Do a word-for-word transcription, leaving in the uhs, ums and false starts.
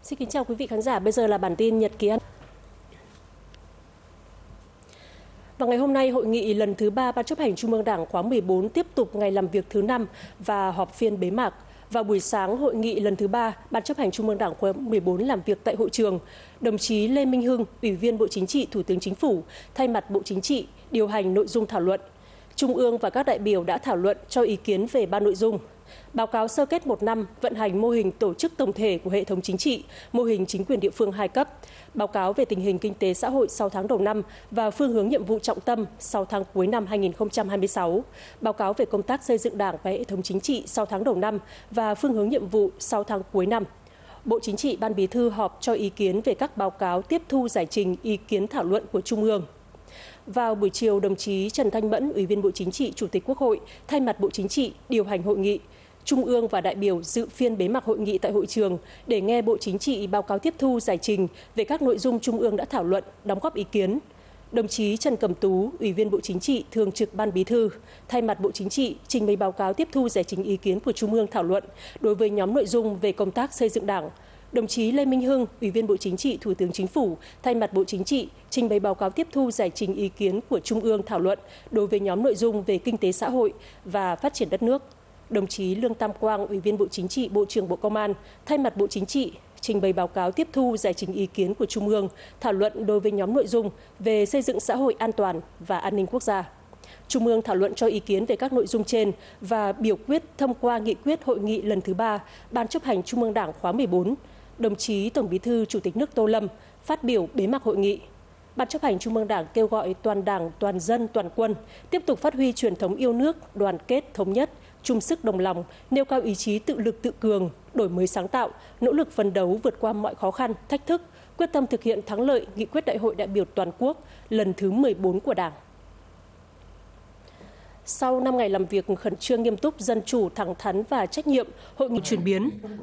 Xin kính chào quý vị khán giả, bây giờ là bản tin nhật ký. Vào ngày hôm nay, hội nghị lần thứ ba Ban chấp hành Trung ương Đảng khóa mười bốn tiếp tục ngày làm việc thứ năm và họp phiên bế mạc. Vào buổi sáng, hội nghị lần thứ ba Ban chấp hành Trung ương Đảng khóa mười bốn làm việc tại hội trường. Đồng chí Lê Minh Hưng, Ủy viên Bộ Chính trị, Thủ tướng Chính phủ, thay mặt Bộ Chính trị điều hành nội dung thảo luận. Trung ương và các đại biểu đã thảo luận cho ý kiến về ba nội dung: báo cáo sơ kết một năm vận hành mô hình tổ chức tổng thể của hệ thống chính trị, mô hình chính quyền địa phương hai cấp, báo cáo về tình hình kinh tế xã hội sáu tháng đầu năm và phương hướng nhiệm vụ trọng tâm sáu tháng cuối năm hai nghìn không trăm hai mươi sáu, báo cáo về công tác xây dựng Đảng và hệ thống chính trị sáu tháng đầu năm và phương hướng nhiệm vụ sáu tháng cuối năm. Bộ Chính trị, Ban Bí thư họp cho ý kiến về các báo cáo tiếp thu giải trình ý kiến thảo luận của Trung ương. Vào buổi chiều, đồng chí Trần Thanh Mẫn, Ủy viên Bộ Chính trị, Chủ tịch Quốc hội, thay mặt Bộ Chính trị điều hành hội nghị. Trung ương và đại biểu dự phiên bế mạc hội nghị tại hội trường để nghe Bộ Chính trị báo cáo tiếp thu giải trình về các nội dung Trung ương đã thảo luận, đóng góp ý kiến. Đồng chí Trần Cẩm Tú, Ủy viên Bộ Chính trị, Thường trực Ban Bí thư, thay mặt Bộ Chính trị trình bày báo cáo tiếp thu giải trình ý kiến của Trung ương thảo luận đối với nhóm nội dung về công tác xây dựng Đảng. Đồng chí Lê Minh Hưng, Ủy viên Bộ Chính trị, Thủ tướng Chính phủ, thay mặt Bộ Chính trị trình bày báo cáo tiếp thu giải trình ý kiến của Trung ương thảo luận đối với nhóm nội dung về kinh tế xã hội và phát triển đất nước. Đồng chí Lương Tam Quang, Ủy viên Bộ Chính trị, Bộ trưởng Bộ Công an, thay mặt Bộ Chính trị trình bày báo cáo tiếp thu giải trình ý kiến của Trung ương thảo luận đối với nhóm nội dung về xây dựng xã hội an toàn và an ninh quốc gia. Trung ương thảo luận cho ý kiến về các nội dung trên và biểu quyết thông qua nghị quyết hội nghị lần thứ ba Ban chấp hành Trung ương Đảng khóa mười bốn. Đồng chí Tổng Bí thư Chủ tịch nước Tô Lâm phát biểu bế mạc hội nghị. Ban chấp hành Trung ương Đảng kêu gọi toàn Đảng, toàn dân, toàn quân tiếp tục phát huy truyền thống yêu nước, đoàn kết, thống nhất, chung sức đồng lòng, nêu cao ý chí tự lực tự cường, đổi mới sáng tạo, nỗ lực phấn đấu vượt qua mọi khó khăn, thách thức, quyết tâm thực hiện thắng lợi nghị quyết Đại hội đại biểu toàn quốc lần thứ mười bốn của Đảng. Sau năm ngày làm việc khẩn trương, nghiêm túc, dân chủ, thẳng thắn và trách nhiệm, hội nghị chuyển biến.